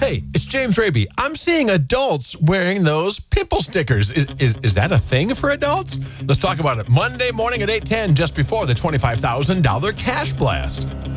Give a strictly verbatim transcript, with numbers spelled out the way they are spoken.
Hey, it's James Raby. I'm seeing adults wearing those pimple stickers. Is, is, is that a thing for adults? Let's talk about it Monday morning at eight ten, just before the twenty-five thousand dollars Cash Blast.